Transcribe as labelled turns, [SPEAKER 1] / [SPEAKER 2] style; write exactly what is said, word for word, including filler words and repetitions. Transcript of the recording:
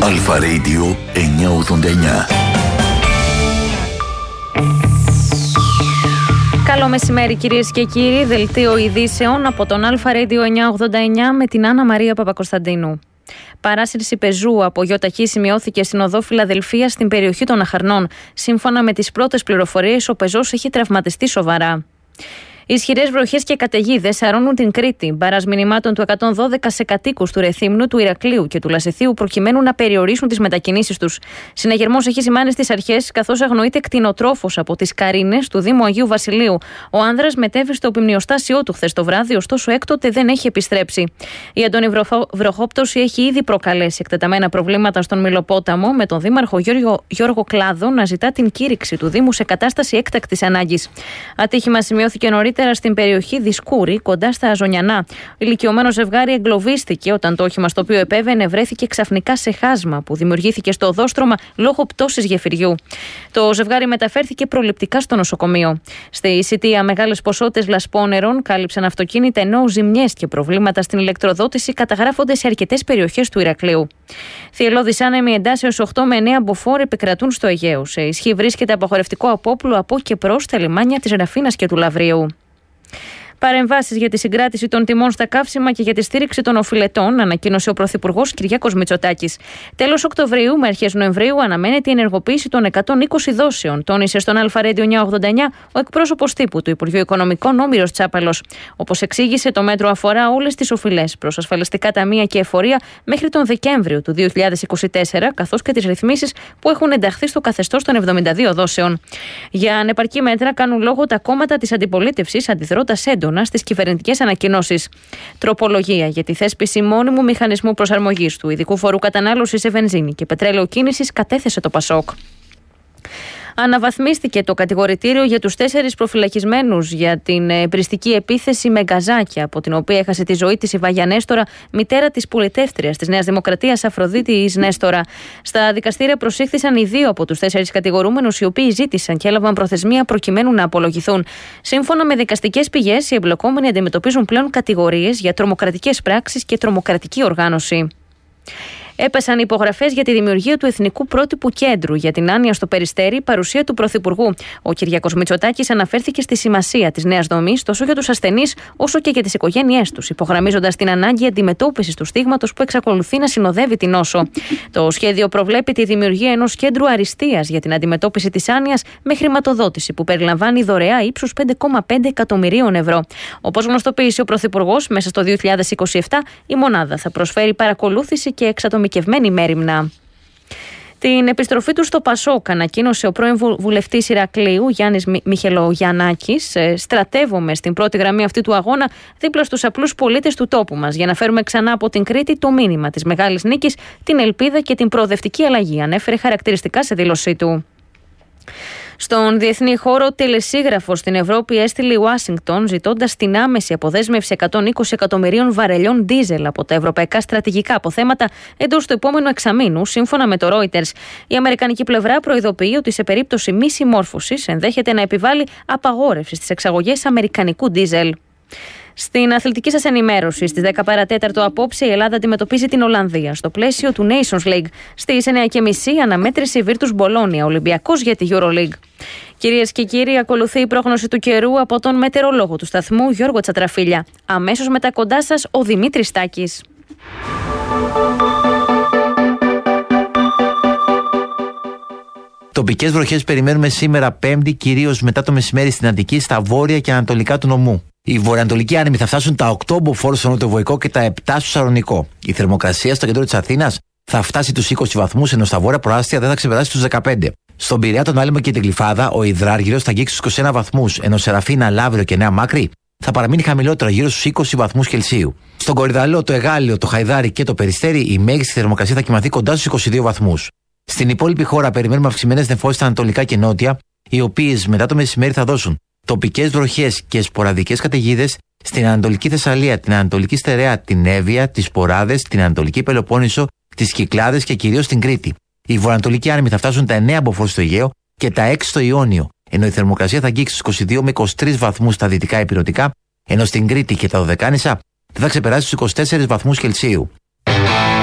[SPEAKER 1] Αλφα Radio εννιακόσια ογδόντα εννιά.
[SPEAKER 2] Καλό μεσημέρι κυρίες και κύριοι, δελτίο ειδήσεων από τον Αλφα Radio εννιακόσια ογδόντα εννιά με την Άννα Μαρία Παπακοσταντίνου. Παράσυρση πεζού από γιοταχή σημειώθηκε στην οδό Φιλαδελφίας στην περιοχή των Αχαρνών. Σύμφωνα με τις πρώτες πληροφορίες, ο πεζός έχει τραυματιστεί σοβαρά. Ισχυρές βροχές και καταιγίδες αρρώνουν την Κρήτη. Μπαράς μηνυμάτων του εκατόν δώδεκα σε κατοίκους του Ρεθύμνου, του Ηρακλείου και του Λασιθίου προκειμένου να περιορίσουν τις μετακινήσεις τους. Συναγερμός έχει σημάνει στις αρχές, καθώς αγνοείται κτηνοτρόφος από τις Καρίνες του Δήμου Αγίου Βασιλείου. Ο άνδρας μετέβη στο οπιμνιοστάσιό του χθες το βράδυ, ωστόσο έκτοτε δεν έχει επιστρέψει. Η έντονη βροχόπτωση έχει ήδη προκαλέσει εκτεταμένα προβλήματα στον Μηλοπόταμο, με τον δήμαρχο Γιώργο, Γιώργο Κλάδο να ζητά την κήρυξη του Δήμου σε κατάσταση έκτακτης ανάγκης. Ατύχημα σημειώθηκε νωρίτερα στην περιοχή Δισκούρη, κοντά στα Αζωνιανά. Ηλικιωμένο ζευγάρι εγκλωβίστηκε όταν το όχημα στο οποίο επέβαινε βρέθηκε ξαφνικά σε χάσμα που δημιουργήθηκε στο οδόστρωμα λόγω πτώσης γεφυριού. Το ζευγάρι μεταφέρθηκε προληπτικά στο νοσοκομείο. Στη Σιτία, μεγάλες ποσότητες λασπόνερων κάλυψαν αυτοκίνητα, ενώ ζημιές και προβλήματα στην ηλεκτροδότηση καταγράφονται σε αρκετές περιοχές του Ηρακλείου. Θυελλώδεις άνεμοι εντάσεως οκτώ με εννέα μποφόρ επικρατούν στο Αιγαίο. Σε ισχύ βρίσκεται απαγορευτικό απόπλου από και προς τα λιμάνια της Ραφίνας και του Λαβρίου. Παρεμβάσεις για τη συγκράτηση των τιμών στα καύσιμα και για τη στήριξη των οφειλετών ανακοίνωσε ο Πρωθυπουργός Κυριάκος Μητσοτάκης. Τέλος Οκτωβρίου με αρχές Νοεμβρίου αναμένεται η ενεργοποίηση των εκατόν είκοσι δόσεων, τόνισε στον Αλφα Radio εννιακόσια ογδόντα εννιά ο εκπρόσωπος τύπου του Υπουργείου Οικονομικών Όμηρος Τσάπαλος. Όπως εξήγησε, το μέτρο αφορά όλες τις οφειλές προς ασφαλιστικά ταμεία και εφορία μέχρι τον Δεκέμβριο του δύο χιλιάδες είκοσι τέσσερα, καθώς και τις ρυθμίσεις που έχουν ενταχθεί στο καθεστώς των εβδομήντα δύο δόσεων. Για ανεπαρκή μέτρα κάνουν λόγο τα κόμματα της αντιπολίτευσης, αντιδρώντας έντονα στις κυβερνητικές ανακοινώσεις. Τροπολογία για τη θέσπιση μόνιμου μηχανισμού προσαρμογής του ειδικού φορού κατανάλωσης σε βενζίνη και πετρέλαιο κίνησης κατέθεσε το Πασόκ. Αναβαθμίστηκε το κατηγορητήριο για τους τέσσερις προφυλακισμένους για την πριστική επίθεση με γκαζάκια, από την οποία έχασε τη ζωή της η Βάγια Νέστορα, μητέρα της πολιτεύτριας της Νέας Δημοκρατίας Αφροδίτης Νέστορα. Στα δικαστήρια προσήχθησαν οι δύο από τους τέσσερις κατηγορούμενους, οι οποίοι ζήτησαν και έλαβαν προθεσμία προκειμένου να απολογηθούν. Σύμφωνα με δικαστικές πηγές, οι εμπλεκόμενοι αντιμετωπίζουν πλέον κατηγορίες για τρομοκρατικές πράξεις και τρομοκρατική οργάνωση. Έπεσαν υπογραφές για τη δημιουργία του Εθνικού Πρότυπου Κέντρου για την Άνοια στο Περιστέρι, παρουσία του Πρωθυπουργού. Ο Κυριάκος Μητσοτάκης αναφέρθηκε στη σημασία της νέας δομής τόσο για τους ασθενείς όσο και για τις οικογένειές τους, υπογραμμίζοντας την ανάγκη αντιμετώπισης του στίγματος που εξακολουθεί να συνοδεύει την νόσο. Το σχέδιο προβλέπει τη δημιουργία ενός κέντρου αριστείας για την αντιμετώπιση της άνοιας με χρηματοδότηση που περιλαμβάνει δωρεά ύψους πέντε κόμμα πέντε εκατομμυρίων ευρώ. Όπως γνωστοποίησε ο Πρωθυπουργός, μέσα στο δύο χιλιάδες είκοσι επτά η μονάδα θα προσφέρει παρακολούθηση και εξατομικευμένη μέριμνα. Την επιστροφή του στο Πασόκ ανακοίνωσε ο πρώην βουλευτής Ηρακλείου Γιάννης Μιχελογιαννάκης. Στρατεύομαι στην πρώτη γραμμή αυτή του αγώνα δίπλα στους απλούς πολίτες του τόπου μας για να φέρουμε ξανά από την Κρήτη το μήνυμα της μεγάλης νίκης, την ελπίδα και την προοδευτική αλλαγή, ανέφερε χαρακτηριστικά σε δήλωσή του. Στον διεθνή χώρο, τελεσίγραφος στην Ευρώπη έστειλε η Ουάσιγκτον ζητώντας την άμεση αποδέσμευση εκατόν είκοσι εκατομμυρίων βαρελιών ντίζελ από τα ευρωπαϊκά στρατηγικά αποθέματα εντός του επόμενου εξαμήνου, σύμφωνα με το Reuters. Η αμερικανική πλευρά προειδοποιεί ότι σε περίπτωση μη συμμόρφωσης ενδέχεται να επιβάλλει απαγόρευση στις εξαγωγές αμερικανικού ντίζελ. Στην αθλητική σας ενημέρωση, στις δέκα παρά τέταρτο απόψε, η Ελλάδα αντιμετωπίζει την Ολλανδία στο πλαίσιο του Nations League. Στις εννιά και μισή αναμέτρηση Virtus Bologna, Ολυμπιακός για τη EuroLeague. Κυρίες και κύριοι, ακολουθεί η πρόγνωση του καιρού από τον μετεωρολόγο του σταθμού Γιώργο Τσατραφίλια. Αμέσως μετά κοντά σας ο Δημήτρης Στάκης.
[SPEAKER 3] Τοπικές βροχές περιμένουμε σήμερα Πέμπτη, κυρίως μετά το μεσημέρι στην Αττική, στα βόρεια και ανατολικά του νομού. Οι βορειοανατολικοί άνεμοι θα φτάσουν τα οκτώ μποφόρ στο νοτιοβοϊκό και τα επτά στο Σαλονικό. Η θερμοκρασία στο κέντρο της Αθήνας θα φτάσει τους είκοσι βαθμούς, ενώ στα βόρεια προάστια δεν θα ξεπεράσει τους δεκαπέντε. Στον Πειραιά, τον Άλυμο και την Γλυφάδα, ο υδράργυρος θα αγγίξει τους είκοσι ένα βαθμούς, ενώ Σεραφίνα, Λαύριο και Νέα Μάκρη θα παραμείνει χαμηλότερα, γύρω στους είκοσι βαθμούς Κελσίου. Στον Κορυδαλό, το Εγάλιο, το Χαϊδάρι και το Περιστέρι, η μέγιστη θερμοκρασία θα κυμανθεί κοντά στους είκοσι δύο βαθμούς. Στην υπόλοιπη χώρα περιμένουμε αυξημένες νεφώσεις στα ανατολικά και νότια, οι οποίες μετά το μεσημέρι θα δώσουν τοπικές βροχές και σποραδικές καταιγίδες στην Ανατολική Θεσσαλία, την Ανατολική Στερεά, την Εύβοια, τις Ποράδες, την Ανατολική Πελοπόννησο, τις Κυκλάδες και κυρίως την Κρήτη. Οι βορειοανατολικοί άνεμοι θα φτάσουν τα εννέα μποφόρ στο Αιγαίο και τα έξι στο Ιόνιο, ενώ η θερμοκρασία θα αγγίξει στους είκοσι δύο με είκοσι τρεις βαθμούς στα δυτικά ηπειρωτικά, ενώ στην Κρήτη και τα Δωδεκάνησα δεν θα ξεπεράσει τους είκοσι τέσσερις βαθμούς Κελσίου.